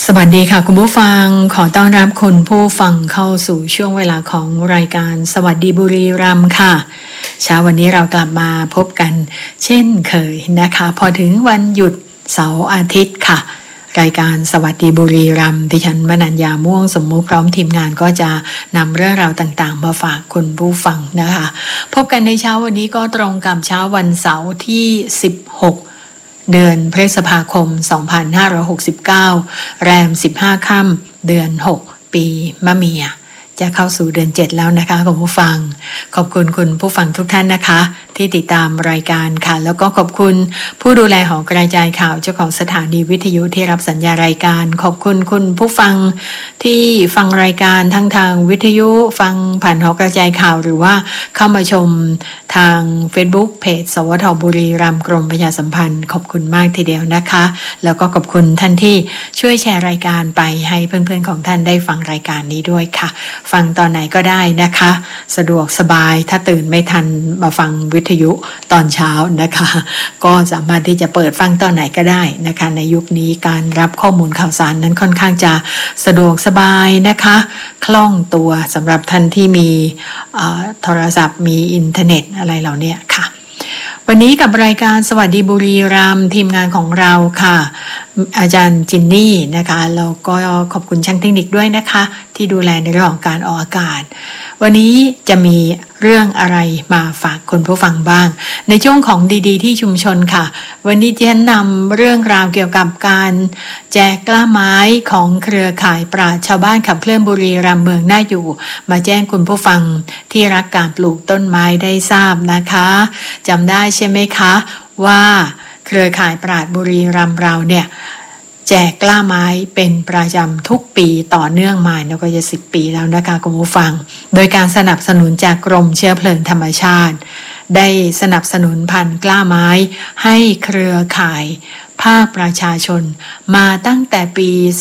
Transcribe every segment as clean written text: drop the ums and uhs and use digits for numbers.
สวัสดีค่ะคุณผู้ฟังขอต้อนรับคุณผู้ฟังเข้าสู่ช่วงเวลาของรายการสวัสดีบุรีรัมย์ค่ะเช้าวันนี้เรากลับมาพบกันเช่นเคยนะคะพอถึงวันหยุดเสาร์อาทิตย์ค่ะรายการสวัสดีบุรีรัมย์ดิฉันมนัญญาม่วงสมมุติพร้อมทีมงานก็จะนำเรื่องราวต่างๆมาฝากคุณผู้ฟังนะคะพบกันในเช้าวันนี้ก็ตรงกับเช้าวันเสาร์ที่16เดือนพฤษภาคม2569แรม15ค่ำเดือน6ปีมะเมียจะเข้าสู่เดือน7แล้วนะคะคุณผู้ฟังขอบคุณคุณผู้ฟังทุกท่านนะคะที่ติดตามรายการค่ะแล้วก็ขอบคุณผู้ดูแลหอกระจายข่าวเจ้าของสถานีวิทยุที่รับสัญญารายการขอบคุณคุณผู้ฟังที่ฟังรายการทั้งทางวิทยุฟังผ่านหอกระจายข่าวหรือว่าเข้ามาชมทาง Facebook เพจสวทบุรีรัมย์กรมประชาสัมพันธ์ขอบคุณมากทีเดียวนะคะแล้วก็ขอบคุณท่านที่ช่วยแชร์รายการไปให้เพื่อนๆของท่านได้ฟังรายการนี้ด้วยค่ะฟังตอนไหนก็ได้นะคะสะดวกสบายถ้าตื่นไม่ทันมาฟังวิทยุตอนเช้านะคะก็สามารถที่จะเปิดฟังตอนไหนก็ได้นะคะในยุคนี้การรับข้อมูลข่าวสารนั้นค่อนข้างจะสะดวกสบายนะคะคล่องตัวสำหรับท่านที่มีโทรศัพท์มีอินเทอร์เน็ตอะไรเหล่านี้ค่ะวันนี้กับรายการสวัสดีบุรีรัมย์ทีมงานของเราค่ะอาจารย์จินนี่นะคะแล้วก็ขอบคุณช่างเทคนิคด้วยนะคะที่ดูแลในเรื่องของการออกอากาศวันนี้จะมีเรื่องอะไรมาฝากคุณผู้ฟังบ้างในช่วงของดีๆที่ชุมชนค่ะวันนี้จะนำเรื่องราวเกี่ยวกับการแจกกล้าไม้ของเครือข่ายปราชญ์ชาวบ้านขับเคลื่อนบุรีรัมย์เมืองน่าอยู่มาแจ้งคุณผู้ฟังที่รักการปลูกต้นไม้ได้ทราบนะคะจำได้ใช่ไหมคะว่าเครือข่ายปราชญ์บุรีรัมย์เราเนี่ยแจกกล้าไม้เป็นประจำทุกปีต่อเนื่องมาแล้วก็จะ10 ปีแล้วนะคะคุณผู้ฟังโดยการสนับสนุนจากกรมเชื้อเพลิงธรรมชาติได้สนับสนุนพันธุ์กล้าไม้ให้เครือข่ายภาคประชาชนมาตั้งแต่ปี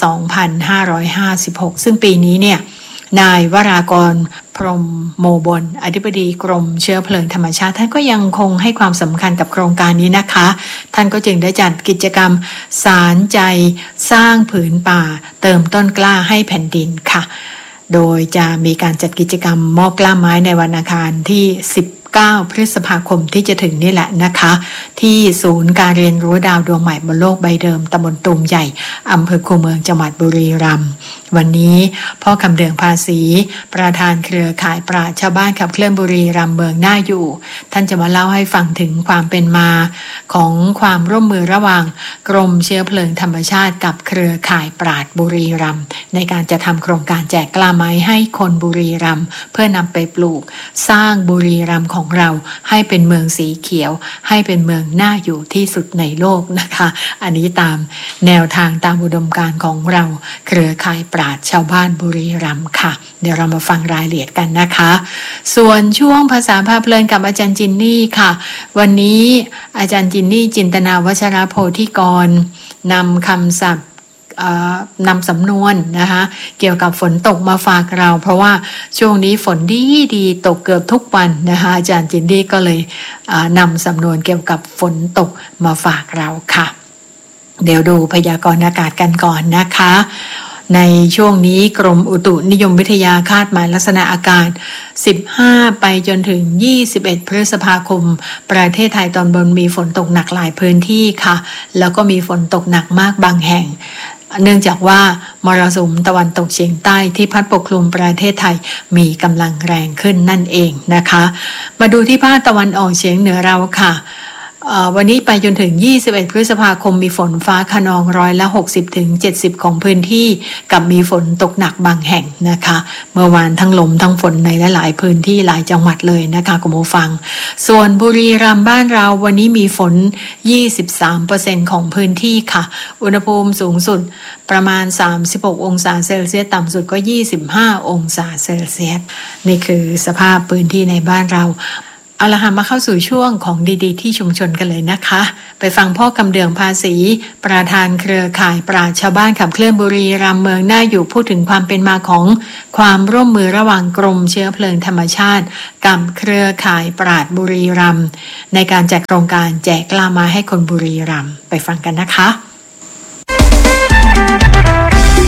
2556 ซึ่งปีนี้เนี่ยนายวรากรพรหมโมบลอธิบดีกรมเชื้อเพลิงธรรมชาติท่านก็ยังคงให้ความสำคัญกับโครงการนี้นะคะท่านก็จึงได้จัดกิจกรรมสารใจสร้างผืนป่าเติมต้นกล้าให้แผ่นดินค่ะโดยจะมีการจัดกิจกรรมมอบกล้าไม้ในวันอังคารที่19 พฤษภาคมที่จะถึงนี่แหละนะคะที่ศูนย์การเรียนรู้ดาวดวงใหม่บนโลกใบเดิมตำบลตูมใหญ่อำเภอคูเมืองจังหวัดบุรีรัมย์วันนี้พ่อคำเดืองภาษีประธานเครือข่ายปราชญ์ชาวบ้านขับเคลื่อนบุรีรัมย์เมืองน่าอยู่ท่านจะมาเล่าให้ฟังถึงความเป็นมาของความร่วมมือระหว่างกรมเชื้อเพลิงธรรมชาติกับเครือข่ายปราชญ์บุรีรัมย์ในการจะทำโครงการแจกกล้าไม้ให้คนบุรีรัมย์เพื่อนำไปปลูกสร้างบุรีรัมย์ของเราให้เป็นเมืองสีเขียวให้เป็นเมืองน่าอยู่ที่สุดในโลกนะคะอันนี้ตามแนวทางตามอุดมการณ์ของเราเครือข่ายปราชญ์ชาวบ้านบุรีรัมย์ค่ะเดี๋ยวเรามาฟังรายละเอียดกันนะคะส่วนช่วงภาษาพาเพลินกับอาจารย์จินนี่ค่ะวันนี้อาจารย์จินนี่จินตนาวัชรโพธิกรนำคำศัพท์นำสำนวนนะคะเกี่ยวกับฝนตกมาฝากเราเพราะว่าช่วงนี้ฝนดีตกเกือบทุกวันนะคะอาจารย์จินดี้ก็เลยนำสำนวนเกี่ยวกับฝนตกมาฝากเราค่ะเดี๋ยวดูพยากรณ์อากาศกันก่อนนะคะในช่วงนี้กรมอุตุนิยมวิทยาคาดหมายลักษณะอากาศ15ไปจนถึง21 พฤษภาคมประเทศไทยตอนบนมีฝนตกหนักหลายพื้นที่ค่ะแล้วก็มีฝนตกหนักมากบางแห่งเนื่องจากว่ามรสุมตะวันตกเฉียงใต้ที่พัดปกคลุมประเทศไทยมีกำลังแรงขึ้นนั่นเองนะคะมาดูที่ภาคตะวันออกเฉียงเหนือเราค่ะวันนี้ไปจนถึง21 พฤษภาคมมีฝนฟ้าคะนอง60 ถึง 70ของพื้นที่กับมีฝนตกหนักบางแห่งนะคะเมื่อวานทั้งลมทั้งฝนในหลายๆพื้นที่หลายจังหวัดเลยนะคะคุณผู้ฟังส่วนบุรีรัมย์บ้านเราวันนี้มีฝน 23% ของพื้นที่ค่ะอุณหภูมิสูงสุดประมาณ36 องศาเซลเซียสต่ำสุดก็25 องศาเซลเซียสนี่คือสภาพพื้นที่ในบ้านเราเอาละค่ะมาเข้าสู่ช่วงของดีๆที่ชุมชนกันเลยนะคะไปฟังพ่อคำเดืองภาษีประธานเครือข่ายปราชญ์ชาวบ้านขับเคลื่อนบุรีรัมย์เมืองน่าอยู่พูดถึงความเป็นมาของความร่วมมือระหว่างกรมเชื้อเพลิงธรรมชาติกับเครือข่ายปราชญ์บุรีรัมย์ในการจัดโครงการแจกกล้าไม้ให้คนบุรีรัมย์ไปฟังกันนะคะ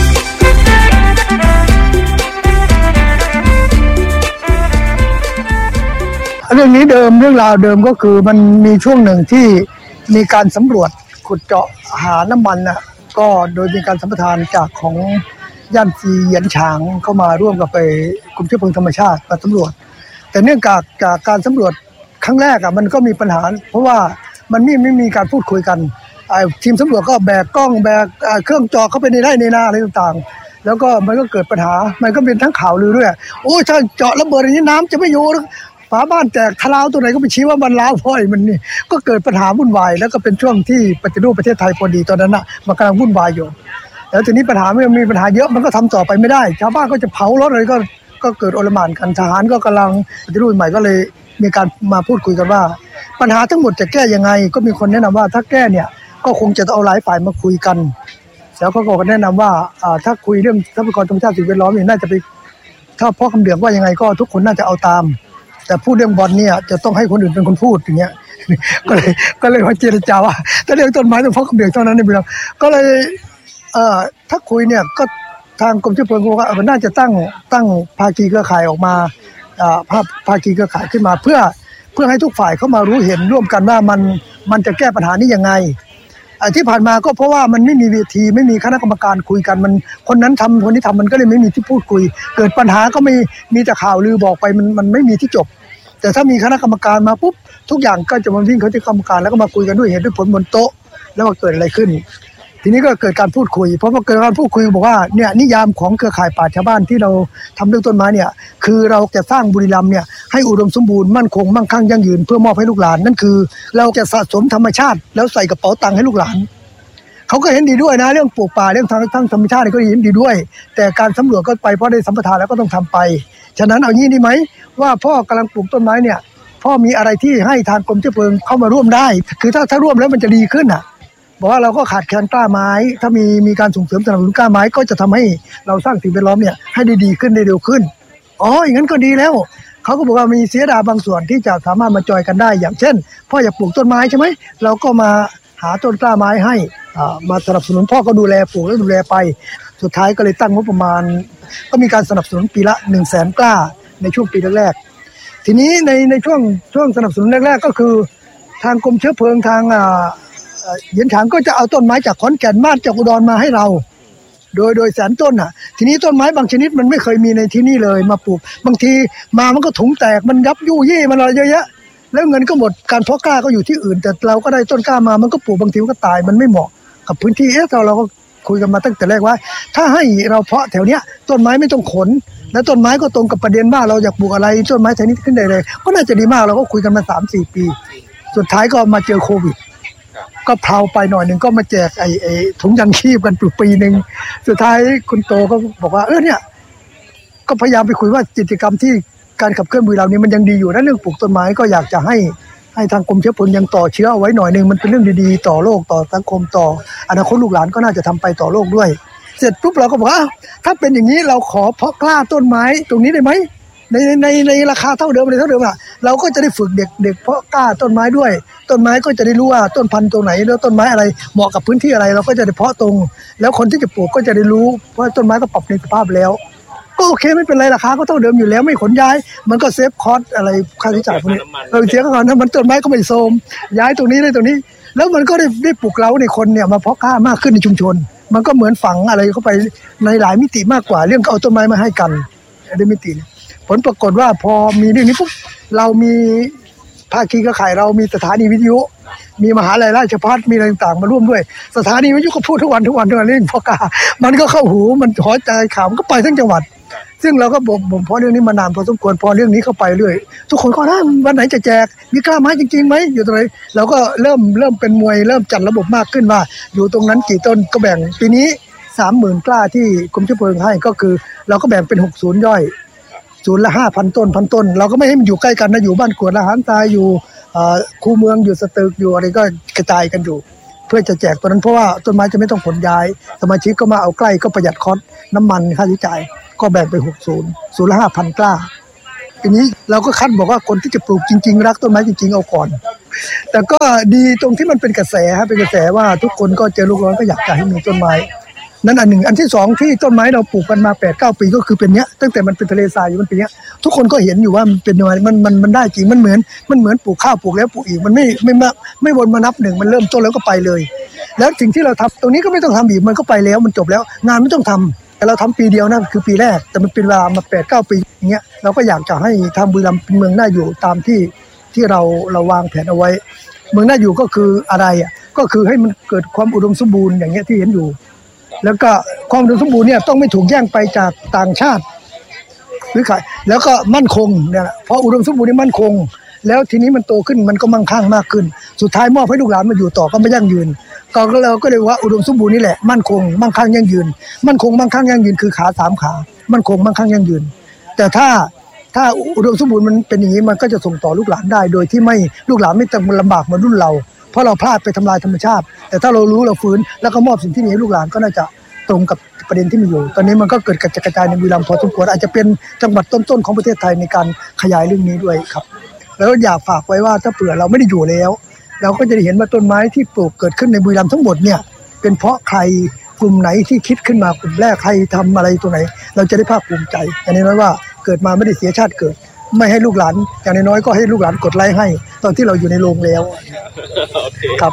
เรื่องนี้เรื่องราวเดิมก็คือมันมีช่วงหนึ่งที่มีการสำรวจขุดเจาะหาน้ำมันนะก็โดยมีการสัมปทานจากของย่านซีเหยียนฉางเข้ามาร่วมกับไปกรมเชื้อเพลิงธรรมชาติมาสำรวจแต่เนื่องจากการสำรวจครั้งแรกมันก็มีปัญหาเพราะว่ามันไม่มีการพูดคุยกันทีมสำรวจก็แบกกล้องแบกเครื่องเจาะเข้าไปในไร่ในนาอะไรต่างๆแล้วก็มันก็เกิดปัญหามันก็เป็นทั้งข่าวลือด้วยโอ้ถ้าเจาะระเบิดอย่างนี้น้ำจะไม่อยู่ฝาบ้านแตกทะลาวตัวไหนก็ไปชี้ว่ามันล้าวเพราะมันนี่ก็เกิดปัญหาวุ่นวายแล้วก็เป็นช่วงที่ปฏิรูปประเทศไทยพอดีตอนนั้นน่ะมันกำลังวุ่นวายอยู่แล้วทีนี้ปัญหามีปัญหาเยอะมันก็ทำต่อไปไม่ได้ชาวบ้านก็จะเผารถอะไรก็เกิดโอลหม่านกันทหารก็กำลังปฏิรูปใหม่ก็เลยมีการมาพูดคุยกันว่าปัญหาทั้งหมดจะแก้ยังไงก็มีคนแนะนำว่าถ้าแก้เนี่ยก็คงจะต้องเอาหลายฝ่ายมาคุยกันแล้วก็แนะนำว่าถ้าคุยเรื่องทรัพยากรธรรมชาติสิ่งแวดล้อมเนี่ยน่าจะไปถ้าพ่อคำเดืองว่ายังไงก็ทุกคนน่าจะเอาตามแต่พูดเรื่องบอลเนี่ยจะต้องให้คนอื่นเป็นคนพูดอย่างเงี้ยก็เลยมาเจรจาว่าถ้าเรื่องต้นไม้ต้องพ่อคำเดืองเท่านั้นนี่เป็นก็เลยถ้าคุยเนี่ยก็ทางกรมเชื้อเพลิงบอกว่ามันน่าจะตั้งภาคีเครือข่ายออกมาภาคีเครือข่ายขึ้นมาเพื่อให้ทุกฝ่ายเข้ามารู้เห็นร่วมกันว่ามันจะแก้ปัญหานี้ยังไงที่ผ่านมาก็เพราะว่ามันไม่มีเวทีไม่มีคณะกรรมการคุยกันมันคนนั้นทำคนนี้ทำมันก็เลยไม่มีที่พูดคุยเกิดปัญหาก็มีแต่ข่าวลือบอกไปมันไม่มีที่จบแต่ถ้ามีคณะกรรมการมาปุ๊บทุกอย่างก็จะมาวิ่งเข้าที่กรรมการแล้วก็มาคุยกันด้วยเหตุด้วยผลบนโต๊ะแล้วว่าเกิดอะไรขึ้นทีนี้ก็เกิดการพูดคุยเพราะว่าเกิดการพูดคุยบอกว่าเนี่ยนิยามของเครือข่ายป่าชาวบ้านที่เราทำเรื่องต้นไม้เนี่ยคือเราจะสร้างบุรีรัมย์เนี่ยให้อุดมสมบูรณ์มั่นคงมั่งคั่งยั่งยืนเพื่อมอบให้ลูกหลานนั่นคือเราจะสะสมธรรมชาติแล้วใส่กระเป๋าตังค์ให้ลูกหลานเขาก็เห็นดีด้วยนะเรื่องปลูกป่าเรื่องทางธรรมชาติก็เห็นดีด้วยแต่การสำรวจก็ไปเพราะได้สัมปทานแล้วก็ต้องทำไปฉะนั้นเอางี้ดีไหมว่าพ่อกำลังปลูกต้นไม้เนี่ยพ่อมีอะไรที่ให้ทางกรมเชื้อเพลิงเข้ามาร่วมได้คือถ้าร่วมแล้วมันจะดีขึ้นบอกว่าเราก็ขาดแคลนกล้าไม้ถ้ามีการส่งเสริมสนับสนุนกล้าไม้ก็จะทำให้เราสร้างสิ่งแวดล้อมเนี่ยให้ดีขึ้นได้เร็วขึ้นอย่างนั้นก็ดีแล้วเขาก็บอกว่ามีเสียดายบางส่วนที่จะสามารถมาจอยกันได้อย่างเช่นพ่ออยากปลูกต้นไม้ใช่ไหมเราก็มาหาต้นกล้าไม้ให้มาสนับสนุนพ่อก็ดูแลปลูกแล้วดูแลไปสุดท้ายก็เลยตั้งงบประมาณก็มีการสนับสนุนปีละ 100,000 กล้าในช่วงปีแรกๆทีนี้ในช่วงสนับสนุนแรกๆก็คือทางกรมเชื้อเพลิงทางเหยียนฉางก็จะเอาต้นไม้จากขอนแก่นมาจากอุดรมาให้เราโดยแสนต้นทีนี้ต้นไม้บางชนิดมันไม่เคยมีในที่นี่เลยมาปลูกบางทีมามันก็ถุงแตกมันยับยู่ยี่มันอะไรเยอะแยะแล้วเงินก็หมดการเพาะกล้าก็อยู่ที่อื่นแต่เราก็ได้ต้นกล้ามามันก็ปลูกบางทีมันก็ตายมันไม่เหมาะกับพื้นที่เราก็คุยกันมาตั้งแต่แรกว่าถ้าให้เราเพาะแถวเนี้ยต้นไม้ไม่ต้องขนแล้วต้นไม้ก็ตรงกับประเด็นว่าเราอยากปลูกอะไรต้นไม้ชนิดขึ้นได้เลยก็น่าจะดีมากเราก็คุยกันมา 3-4 ปีสุดท้ายก็มาเจอโควิดก็เพลาไปหน่อยนึงก็มาแจกไอ้ถุงยางชีพกันปีนึงสุดท้ายคุณโตก็บอกว่าเนี่ยก็พยายามไปคุยว่ากิจกรรมที่การขับเคลื่อนบุรีรัมย์นี้มันยังดีอยู่นะเรื่องปลูกต้นไม้ก็อยากจะให้ทางกรมเชื้อเพลิงยังต่อเชื้อเอาไว้หน่อยนึงมันเป็นเรื่องดีๆต่อโลกต่อสังคมต่ออนาคตลูกหลานก็น่าจะทำไปต่อโลกด้วยเสร็จปุ๊บเราก็บอกว่าถ้าเป็นอย่างนี้เราขอเพาะกล้าต้นไม้ตรงนี้ได้ไหมในราคาเท่าเดิมเราก็จะได้ฝึกเด็กเพาะกล้าต้นไม้ด้วยต้นไม้ก็จะได้รู้ว่าต้นพันธุ์ตรงไหนแล้วต้นไม้อะไรเหมาะกับพื้นที่อะไรเราก็จะได้เพาะตรงแล้วคนที่จะปลูกก็จะได้รู้ว่าต้นไม้ก็ปรับในสภาพแล้วก็โอเคไม่เป็นไรราคาก็เท่าเดิมอยู่แล้วไม่ขนย้ายมันก็เซฟคอสอะไรค่าใช้จ่ายพวกนี้เสียก่อนนะมันต้นไม้ก็ไม่โทรมย้ายตรงนี้ได้ตรงนี้แล้วมันก็ได้ปลูกเล้าในคนเนี่ยมาเพาะกล้ามากขึ้นในชุมชนมันก็เหมือนฝังอะไรเข้าไปในหลายมิติมากกว่าเรื่องเอาต้นไม้มาให้กันได้มิติผลปรากฏว่าพอมีเรื่องนี้ปุ๊บเรามีภาคีเครือข่ายเรามีสถานีวิทยุมีมหาลัยราชภัฏมีอะไรต่างๆมาร่วมด้วยสถานีวิทยุก็พูดทุกวันเรื่องพ่อกามันก็เข้าหูมันหอใจข่าวมันก็ไปทั้งจังหวัดซึ่งเราก็บ่มเพาะเรื่องนี้มานานพอสมควรพอเรื่องนี้เข้าไปเรื่อยทุกคนก็ถามวันไหนจะแจกมีกล้าไม้จริงๆไหมอยู่ตรงไหนเราก็เริ่มเป็นมวยเริ่มจัดระบบมากขึ้นว่าอยู่ตรงนั้นกี่ต้นก็แบ่งปีนี้ 30,000 กล้าที่กรมเชื้อเพลิงให้ก็คือเราก็แบ่งเป็น6ศูนย์ย่อยศูนย์ละ 5,000 ต้นเราก็ไม่ให้มันอยู่ใกล้กันนะอยู่บ้านกวดละหารทรายอยู่คูเมืองอยู่สตึกอยู่อะไรก็กระจายกันอยู่เพื่อจะแจกตัวนั้นเพราะว่าต้นไม้จะไม่ต้องขนย้ายสมาชิกก็มาเอาใกล้ก็ประหยัดคอสน้ำมันค่าใช้จ่ายก็แบ่งไป6ศูนย์ละ 5,000 กล้าทีนี้เราก็คัดบอกว่าคนที่จะปลูกจริงๆรักต้นไม้จริงๆเอาก่อนแต่ก็ดีตรงที่มันเป็นกระแสเป็นกระแสว่าทุกคนก็เจอลูกร้อนก็อยากจะให้มีต้นไม้นั่นอันหนึ่งอันที่สองที่ต้นไม้เราปลูกกันมา 8-9 ปีก็คือเป็นเนี้ยตั้งแต่มันเป็นทะเลทรายอยู่มันเป็นเนี้ยทุกคนก็เห็นอยู่ว่ามันเป็นยังไงมันได้จริงมันเหมือนปลูกข้าวปลูกแล้วปลูกอีกมันไม่วนมานับหนึ่งมันเริ่มต้นแล้วก็ไปเลยแล้วสิ่งที่เราทำตรงนี้ก็ไม่ต้องทำอีกมันก็ไปแล้วมันจบแล้วงานไม่ต้องทำแต่เราทำปีเดียวนะคือปีแรกแต่มันเป็นเวลามา 8-9 ปีอย่างเงี้ยเราก็อยากจะให้ทางบุรีรัมย์เป็นเมืองน่าอยู่ตามที่เราวางแผนเอาไว้เมืองน่าอยู่ก็คืออะไรอ่ะก็คือให้มันเกิดความอุดมสมบูรณ์อย่างเงี้ยที่เห็นอยู่แล้วก็ความอุดมสมบูรณ์เนี่ยต้องไม่ถูกแย่งไปจากต่างชาติหรือใครแล้วก็มั่นคงเนี่ยเพราะอุดมสมบูรณ์นี่มั่นคงแล้วทีนี้มันโตขึ้นมันก็มั่งคั่งมากขึ้นสุดท้ายมอบให้ลูกหลานมาอยู่ต่อก็ไม่ยั่งยืนก็เราก็เลยว่าอุดมสมบูรณ์นี่แหละมั่นคงมั่งคั่งยั่งยืนมั่นคงมั่งคั่งยั่งยืนคือขา3ขามั่นคงมั่งคั่งยั่งยืนแต่ถ้าอุดมสมบูรณ์มันเป็นอย่างนี้มันก็จะส่งต่อลูกหลานได้โดยที่ไม่ลูกหลานไม่ต้องลำบากเหมือนรุ่นเราเพราะเราพลาดไปทำลายธรรมชาติแต่ถ้าเรารู้เราฟื้นแล้วก็มอบสิ่งที่นี้ให้ลูกหลานก็น่าจะตรงกับประเด็นที่มีอยู่ตอนนี้มันก็เกิดกระจายในบุรีรัมย์พอสมควรอาจจะเป็นจังหวัดต้นๆของประเทศไทยในการขยายเรื่องนี้ด้วยครับแล้วอยากฝากไว้ว่าถ้าเผื่อเราไม่ได้อยู่แล้วเราก็จะได้เห็นว่าต้นไม้ที่ปลูกเกิดขึ้นในบุรีรัมย์ทั้งหมดเนี่ยเป็นเพราะใครกลุ่มไหนที่คิดขึ้นมากลุ่มแรกใครทำอะไรตัวไหนเราจะได้ภาคภูมิใจอย่างน้อยว่าเกิดมาไม่ได้เสียชาติเกิดไม่ให้ลูกหลานอย่างน้อยก็ให้ลูกหลานกดไลค์ให้ตอนที่เราอยู่ในโรงแล้วครับ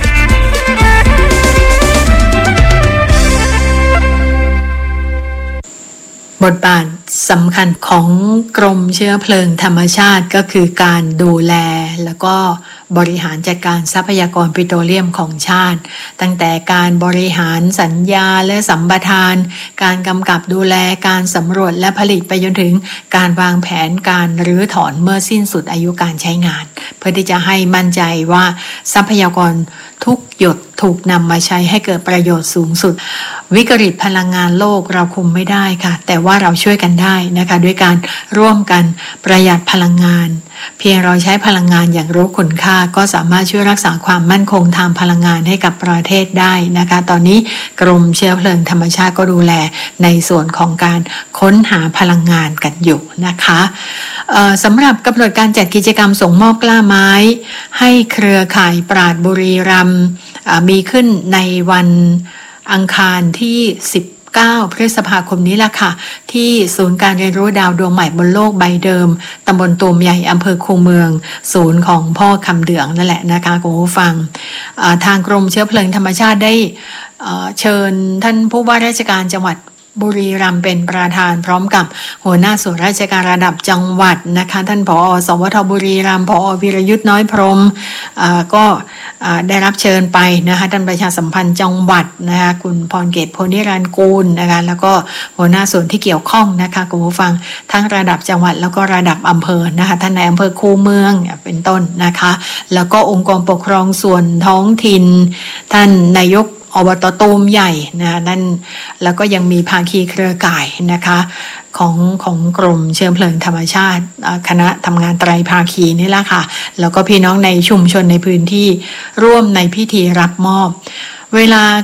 บทบาทสำคัญของกรมเชื้อเพลิงธรรมชาติก็คือการดูแลแล้วก็บริหารจัดการทรัพยากรปิโตรเลียมของชาติตั้งแต่การบริหารสัญญาและสัมปทานการกำกับดูแลการสำรวจและผลิตไปจนถึงการวางแผนการรื้อถอนเมื่อสิ้นสุดอายุการใช้งานเพื่อที่จะให้มั่นใจว่าทรัพยากรทุกหยดถูกนำมาใช้ให้เกิดประโยชน์สูงสุดวิกฤตพลังงานโลกเราคุมไม่ได้ค่ะแต่ว่าเราช่วยกันได้นะคะด้วยการร่วมกันประหยัดพลังงานเพียงเราใช้พลังงานอย่างรู้คุณค่าก็สามารถช่วยรักษาความมั่นคงทางพลังงานให้กับประเทศได้นะคะตอนนี้กรมเชื้อเพลิงธรรมชาติก็ดูแลในส่วนของการค้นหาพลังงานกันอยู่นะคะสำหรับกำหนดการจัดกิจกรรมส่งมอบกล้าไม้ให้เครือข่ายปราชญ์บุรีรัมย์มีขึ้นในวันอังคารที่19 พฤษภาคมนี้ล่ะค่ะที่ศูนย์การเรียนรู้ดาวดวงใหม่บนโลกใบเดิมตำบลตูมใหญ่อำเภอคูเมืองศูนย์ของพ่อคำเดืองนั่นแหละนะคะคุณผู้ฟังทางกรมเชื้อเพลิงธรรมชาติได้เชิญท่านผู้ว่าราชการจังหวัดบุรีรัมย์เป็นประธานพร้อมกับหัวหน้าส่วนราชการระดับจังหวัดนะคะท่านผอ.สวท.บุรีรัมย์ผอ.วีรยุทธ์น้อยพรหมก็ได้รับเชิญไปนะคะท่านประชาสัมพันธ์จังหวัดนะคะคุณพรเกตโพนิรันดร์กูลนะคะแล้วก็หัวหน้าส่วนที่เกี่ยวข้องนะคะคุณผู้ฟังทั้งระดับจังหวัดแล้วก็ระดับอำเภอนะคะท่านนายอำเภอคูเมืองเป็นต้นนะคะแล้วก็องค์กรปกครองส่วนท้องถิ่นท่านนายกอบต.ตูมใหญ่นะนั่นแล้วก็ยังมีภาคีเครือข่ายนะคะของกรมเชื้อเพลิงธรรมชาติคณะทำงานไตรภาคีนี่แหละค่ะแล้วก็พี่น้องในชุมชนในพื้นที่ร่วมในพิธีรับมอบเวลา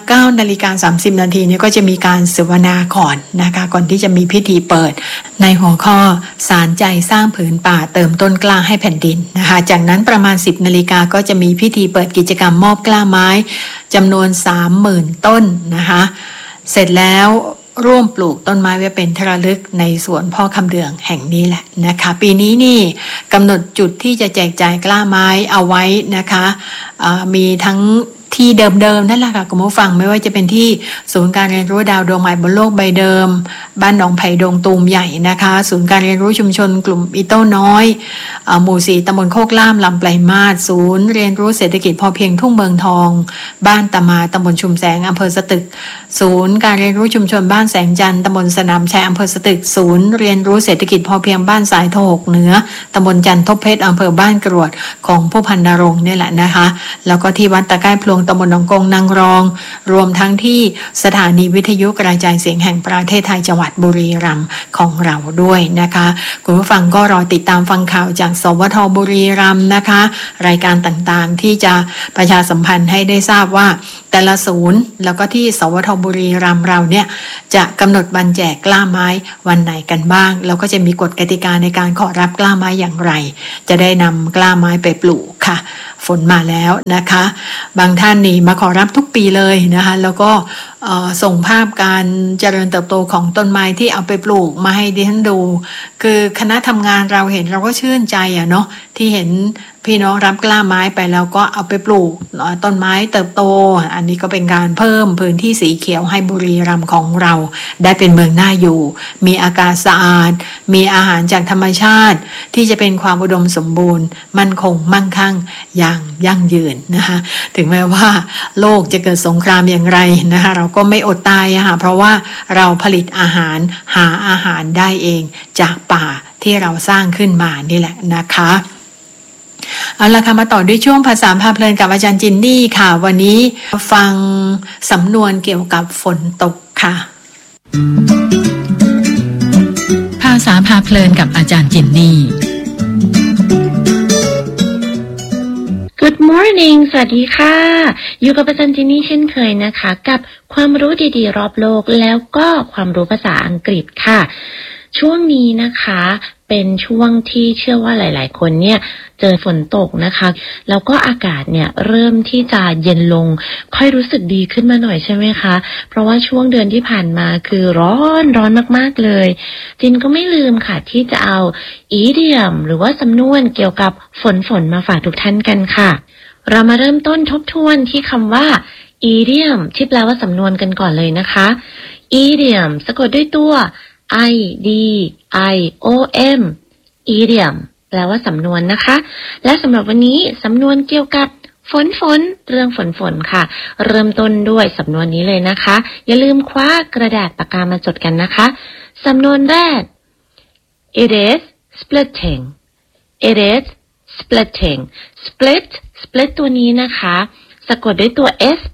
9:30 นาทีนี้ก็จะมีการเสวนาก่อนนะคะก่อนที่จะมีพิธีเปิดในหัวข้อสารใจสร้างผืนป่าเติมต้นกล้าให้แผ่นดินนะคะจากนั้นประมาณ 10 นาฬิกาก็จะมีพิธีเปิดกิจกรรมมอบกล้าไม้จำนวน 30,000 ต้นนะคะเสร็จแล้วร่วมปลูกต้นไม้ไว้เป็นที่ระลึกในสวนพ่อคำเดืองแห่งนี้แหละนะคะปีนี้นี่กำหนดจุดที่จะแจกจ่ายกล้าไม้เอาไว้นะคะมีทั้งที่เดิมๆนั่นแหละค่ะคุณผู้ฟังไม่ว่าจะเป็นที่ศูนย์การเรียนรู้ดาวดวงใหม่บนโลกใบเดิมบ้านหนองไผ่ดงตูมใหญ่นะคะศูนย์การเรียนรู้ชุมชนกลุ่มอิโต้น้อยหมู่ 4ตำบลโคกล่ามลำไพลมาศศูนย์เรียนรู้เศรษฐกิจพอเพียงทุ่งเมืองทองบ้านตะมาตำบลชุมแสงอำเภอสตึกศูนย์การเรียนรู้ชุมชนบ้านแสงจันทร์ตำบลสนามชัยอำเภอสตึกศูนย์เรียนรู้เศรษฐกิจพอเพียงบ้านสายโทกเหนือตำบลจันทบเพชรอำเภอบ้านกรวดของผู้พันนรงค์นี่แหละนะคะแล้วก็ที่วัดตะไคร้พลวงตำบลหนองกงนางรองรวมทั้งที่สถานีวิทยุกระจายเสียงแห่งประเทศไทยจังหวัดบุรีรัมย์ของเราด้วยนะคะคุณผู้ฟังก็รอติดตามฟังข่าวจากสวท.บุรีรัมย์นะคะรายการต่างๆที่จะประชาสัมพันธ์ให้ได้ทราบว่าแต่ละศูนย์แล้วก็ที่สวทบุรีรัมย์เราเนี่ยจะกำหนดวันแจกกล้าไม้วันไหนกันบ้างแล้วก็จะมีกฎกติกาในการขอรับกล้าไม้อย่างไรจะได้นำกล้าไม้ไปปลูกค่ะฝนมาแล้วนะคะบางท่านนี่มาขอรับทุกปีเลยนะคะแล้วก็ส่งภาพการเจริญเติบโตของต้นไม้ที่เอาไปปลูกมาให้ดิฉันดูคือคณะทำงานเราเห็นเราก็ชื่นใจเนาะที่เห็นพี่น้องรับกล้าไม้ไปแล้วก็เอาไปปลูกต้นไม้เติบโตอันนี้ก็เป็นการเพิ่มพื้นที่สีเขียวให้บุรีรัมย์ของเราได้เป็นเมืองน่าอยู่มีอากาศสะอาดมีอาหารจากธรรมชาติที่จะเป็นความอุดมสมบูรณ์มั่นคงมั่งคั่งอย่างยั่งยืนนะคะถึงแม้ว่าโลกจะเกิดสงครามอย่างไรนะคะเราก็ไม่อดตายค่ะเพราะว่าเราผลิตอาหารหาอาหารได้เองจากป่าที่เราสร้างขึ้นมานี่แหละนะคะเอาล่ะค่ะมาต่อด้วยช่วงภาษาพาเพลินกับอาจารย์จินนี่ค่ะวันนี้ฟังสำนวนเกี่ยวกับฝนตกค่ะภาษาพาเพลินกับอาจารย์จินนี่ Good morning สวัสดีค่ะอยู่กับอาจารย์จินนี่เช่นเคยนะคะกับความรู้ดีๆรอบโลกแล้วก็ความรู้ภาษาอังกฤษค่ะช่วงนี้นะคะเป็นช่วงที่เชื่อว่าหลายๆคนเนี่ยเจอฝนตกนะคะแล้วก็อากาศเนี่ยเริ่มที่จะเย็นลงค่อยรู้สึกดีขึ้นมาหน่อยใช่ไหมคะเพราะว่าช่วงเดือนที่ผ่านมาคือร้อนมากๆเลยจินก็ไม่ลืมค่ะที่จะเอาidiomหรือว่าสำนวนเกี่ยวกับฝนมาฝากทุกท่านกันค่ะเรามาเริ่มต้นทบทวนที่คำว่า idiom ที่แปลว่าสำนวนกันก่อนเลยนะคะ idiom สะกดด้วยตัวidiom idiom แปลว่าสำนวนนะคะและสำหรับวันนี้สำนวนเกี่ยวกับฝนเรื่องฝนค่ะเริ่มต้นด้วยสำนวนนี้เลยนะคะอย่าลืมคว้ากระดาษปากกามาจดกันนะคะสำนวนแรก it is splitting it is splitting split ตัวนี้นะคะสะกดด้วยตัว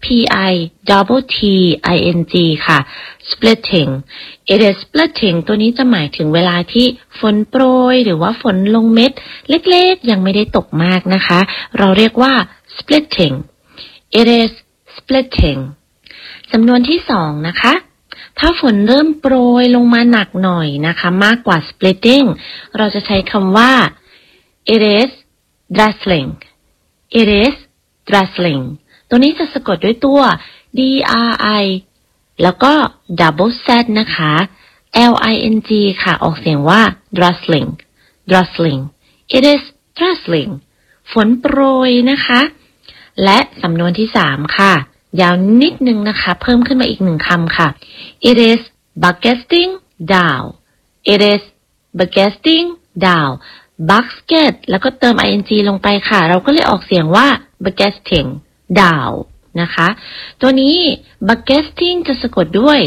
splitค่ะ splitting it is splitting ตัวนี้จะหมายถึงเวลาที่ฝนโปรยหรือว่าฝนลงเม็ดเล็กๆยังไม่ได้ตกมากนะคะเราเรียกว่า splitting it is splitting สำนวนที่สองนะคะถ้าฝนเริ่มโปรยลงมาหนักหน่อยนะคะมากกว่า splitting เราจะใช้คำว่า it is drizzling it is drizzling ตัวนี้จะสะกดด้วยตัว dri แล้วก็ double z นะคะ ling ค่ะออกเสียงว่า drizzling it is drizzling ฝนโปรยนะคะและสำนวนที่สามค่ะยาวนิดนึงนะคะเพิ่มขึ้นมาอีกหนึ่งคำค่ะ it is bucketing down it is bucketing down bucket แล้วก็เติม ing ลงไปค่ะเราก็เลยออกเสียงว่า bucketing down นะคะตัวนี้ bucketing จะสะกดด้วย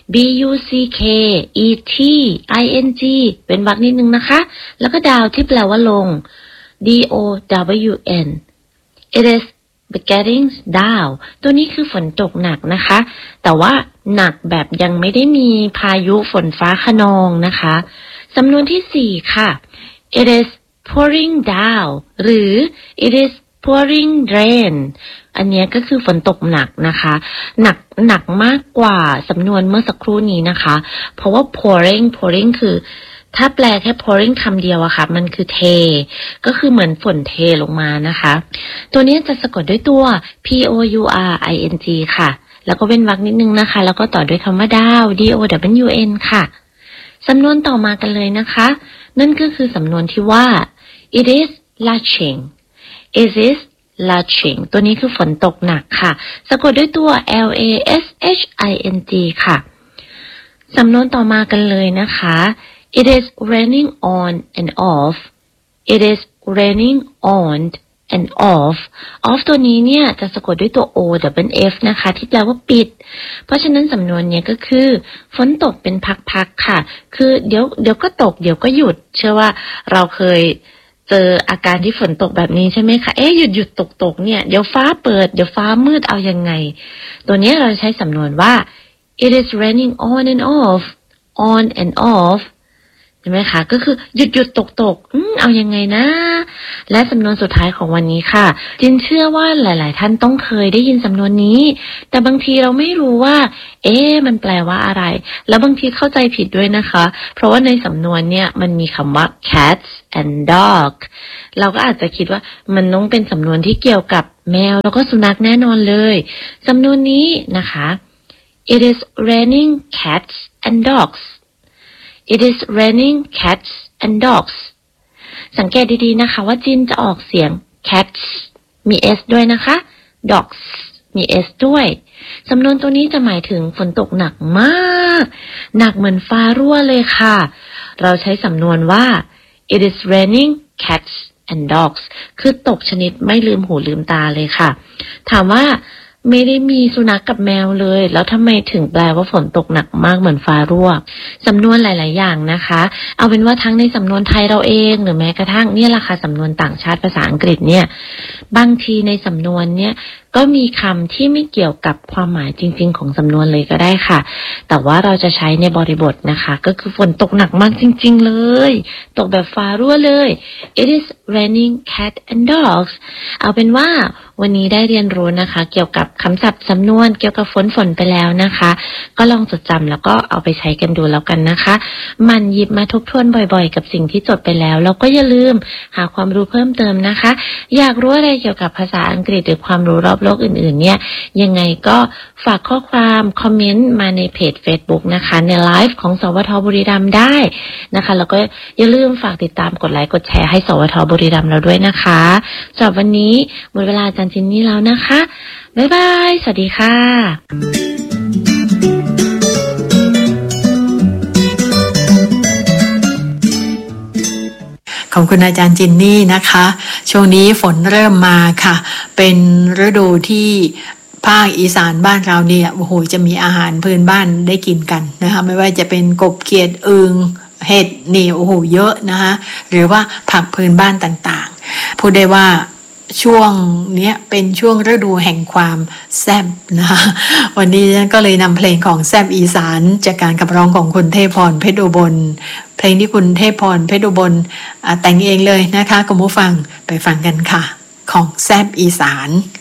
bucketing เป็นวรรคนิดนึงนะคะแล้วก็ down ที่แปลว่าลง down it is bucketing down ตัวนี้คือฝนตกหนักนะคะแต่ว่าหนักแบบยังไม่ได้มีพายุฝนฟ้าคะนองนะคะสำนวนที่สี่ค่ะ it is pouring down หรือ it is pouring rain อันนี้ก็คือฝนตกหนักนะคะหนักมากกว่าสำนวนเมื่อสักครู่นี้นะคะเพราะว่า pouring คือถ้าแปลแค่ pouring คำเดียวอะค่ะมันคือเทก็คือเหมือนฝนเทลงมานะคะตัวนี้จะสะกดด้วยตัว pouring ค่ะแล้วก็เว้นวรรคนิดนึงนะคะแล้วก็ต่อด้วยคำว่า down ค่ะสำนวนต่อมากันเลยนะคะนั่นก็คือสำนวนที่ว่า it is lashing it is lashing ตัวนี้คือฝนตกหนักค่ะสะกดด้วยตัว lashing ค่ะสำนวนต่อมากันเลยนะคะ it is raining on and off it is raining on and off ตัวนี้เนี่ยจะสะกดด้วยตัว off นะคะที่แปลว่าปิดเพราะฉะนั้นสำนวนเนี่ยก็คือฝนตกเป็นพักๆค่ะคือเดี๋ยวก็ตกเดี๋ยวก็หยุดเชื่อว่าเราเคยเจออาการที่ฝนตกแบบนี้ใช่ไหมคะหยุดตกเนี่ยเดี๋ยวฟ้าเปิดเดี๋ยวฟ้ามืดเอายังไงตัวนี้เราใช้สำนวนว่า it is raining on and off ช่ไหมคะก็คือหยุดตกเอายังไงนะและสำนวนสุดท้ายของวันนี้ค่ะจินเชื่อว่าหลายๆท่านต้องเคยได้ยินสำนวนนี้แต่บางทีเราไม่รู้ว่ามันแปลว่าอะไรแล้วบางทีเข้าใจผิดด้วยนะคะเพราะว่าในสำนวนเนี่ยมันมีคำว่า cats and dog เราก็อาจจะคิดว่ามันต้องเป็นสำนวนที่เกี่ยวกับแมวแล้วก็สุนัขแน่นอนเลยสำนวนนี้นะคะ It is raining cats and dogs It is raining cats and dogs สังเกตดีๆนะคะว่าจินจะออกเสียง cats มี s ด้วยนะคะ dogs มี s ด้วยสำนวนตัวนี้จะหมายถึงฝนตกหนักมากหนักเหมือนฟ้ารั่วเลยค่ะเราใช้สำนวนว่า It is raining cats and dogs คือตกชนิดไม่ลืมหูลืมตาเลยค่ะถามว่าไม่ได้มีสุนัขกับแมวเลยแล้วทำไมถึงแปลว่าฝนตกหนักมากเหมือนฟ้ารั่วสำนวนหลายๆอย่างนะคะเอาเป็นว่าทั้งในสำนวนไทยเราเองหรือแม้กระทั่งเนี่ยล่ะค่ะสำนวนต่างชาติภาษาอังกฤษเนี่ยบางทีในสำนวนเนี่ยก็มีคำที่ไม่เกี่ยวกับความหมายจริงๆของสำนวนเลยก็ได้ค่ะแต่ว่าเราจะใช้ในบริบทนะคะก็คือฝนตกหนักมากจริงๆเลยตกแบบฟ้ารั่วเลย It is raining cats and dogs เอาเป็นว่าวันนี้ได้เรียนรู้นะคะเกี่ยวกับคำศัพท์สำนวนเกี่ยวกับฝนไปแล้วนะคะก็ลองจดจำแล้วก็เอาไปใช้กันดูแล้วกันนะคะมันหยิบมาทบทวนบ่อยๆกับสิ่งที่จดไปแล้วแล้วก็อย่าลืมหาความรู้เพิ่มเติมนะคะอยากรู้อะไรเกี่ยวกับภาษาอังกฤษหรือความรู้รอบโลกอื่นๆเนี่ยยังไงก็ฝากข้อความคอมเมนต์มาในเพจ Facebook นะคะในไลฟ์ของสวทบุรีรัมย์ได้นะคะแล้วก็อย่าลืมฝากติดตามกดไลค์กดแชร์ให้สวทบุรีรัมย์เราด้วยนะคะสำหรับวันนี้หมดเวลาอาจารย์จินนี่แล้วนะคะบ๊ายบายสวัสดีค่ะขอบคุณอาจารย์จินนี่นะคะช่วงนี้ฝนเริ่มมาค่ะเป็นฤดูที่ภาคอีสานบ้านเราเนี่ยโอ้โหจะมีอาหารพื้นบ้านได้กินกันนะคะไม่ว่าจะเป็นกบเขียดอึ่งเห็ดนี่โอ้โหเยอะนะคะหรือว่าผักพื้นบ้านต่างๆพูดได้ว่าช่วงนี้เป็นช่วงฤดูแห่งความแซ่บนะคะวันนี้ฉันก็เลยนำเพลงของแซ่บอีสานจากการขับร้องของคุณเทพพรเพชรอุบลเพลงที่คุณเทพพรเพชรอุบลแต่งเองเลยนะคะคุณผู้ฟังไปฟังกันค่ะของแซ่บอีสาน